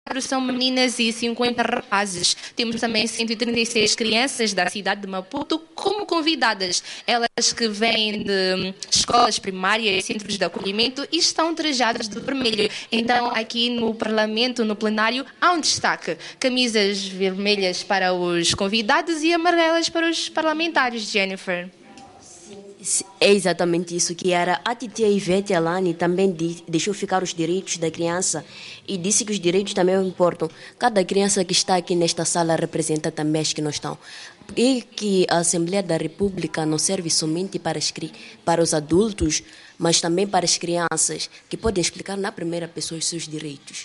são meninas e 50 rapazes. Temos também 136 crianças da cidade de Maputo como convidadas. Elas que vêm de escolas primárias, centros de acolhimento e estão trajadas de vermelho. Então, aqui no Parlamento, no plenário, há um destaque. Camisas vermelhas para os convidados e amarelas para os parlamentares, Jennifer. É exatamente isso que era. A titia Ivete Alani também deixou ficar os direitos da criança e disse que os direitos também importam. Cada criança que está aqui nesta sala representa também as que não estão. E que a Assembleia da República não serve somente para os adultos, mas também para as crianças, que podem explicar na primeira pessoa os seus direitos.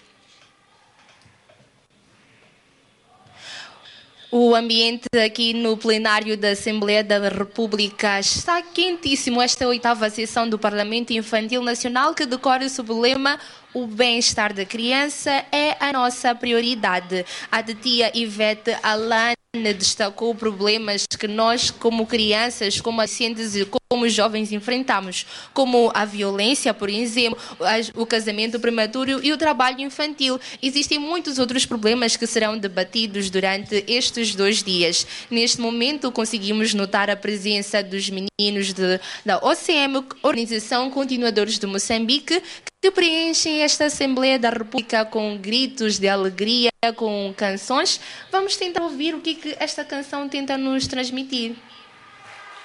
O ambiente aqui no plenário da Assembleia da República está quentíssimo. Esta oitava sessão do Parlamento Infantil Nacional, que decorre sob o lema "O bem-estar da criança é a nossa prioridade". A tia Ivete Alani destacou problemas que nós, como crianças, como adolescentes e como jovens, enfrentamos, como a violência, por exemplo, o casamento prematuro e o trabalho infantil. Existem muitos outros problemas que serão debatidos durante estes 2 dias. Neste momento, conseguimos notar a presença dos meninos da OCM, Organização Continuadores de Moçambique, que preenchem esta Assembleia da República com gritos de alegria, com canções. Vamos tentar ouvir o que esta canção tenta nos transmitir.